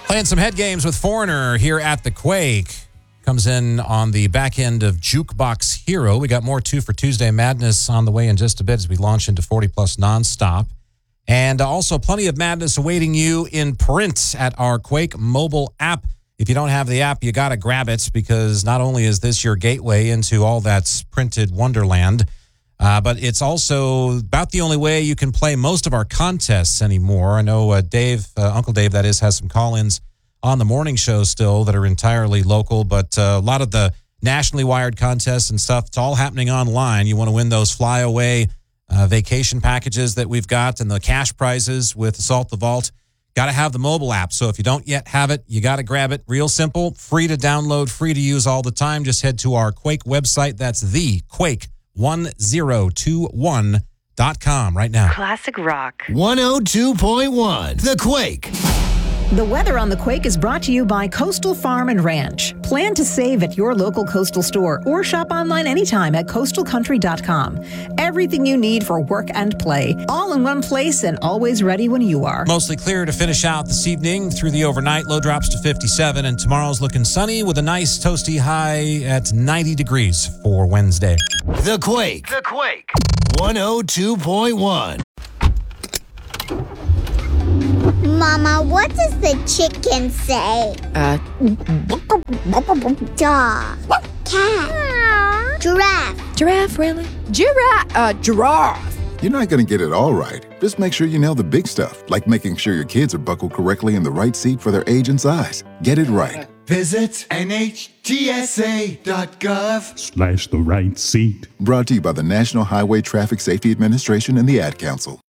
Playing some head games with Foreigner here at the Quake. Comes in on the back end of Jukebox Hero. We got more 2 for Tuesday Madness on the way in just a bit as we launch into 40 plus nonstop. And also plenty of madness awaiting you in print at our Quake mobile app. If you don't have the app, you got to grab it because not only is this your gateway into all that's printed wonderland, but it's also about the only way you can play most of our contests anymore. I know Dave, Uncle Dave, that is, has some call-ins on the morning show still that are entirely local, but a lot of the nationally wired contests and stuff, it's all happening online. You want to win those fly-away vacation packages that we've got and the cash prizes with Assault the Vault. Got to have the mobile app, so if you don't yet have it, you got to grab it. Real simple, free to download, free to use all the time. Just head to our Quake website. That's thequake1021.com right now. Classic Rock. 102.1 The Quake. The weather on the Quake is brought to you by Coastal Farm and Ranch. Plan to save at your local Coastal store or shop online anytime at coastalcountry.com. Everything you need for work and play, all in one place and always ready when you are. Mostly clear to finish out this evening through the overnight. Low drops to 57, and tomorrow's looking sunny with a nice toasty high at 90 degrees for Wednesday. The Quake. The Quake. 102.1. Mama, what does the chicken say? Dog. Cat. Giraffe. Giraffe, really? Giraffe. You're not going to get it all right. Just make sure you nail the big stuff, like making sure your kids are buckled correctly in the right seat for their age and size. Get it right. Visit NHTSA.gov/ the right seat. Brought to you by the National Highway Traffic Safety Administration and the Ad Council.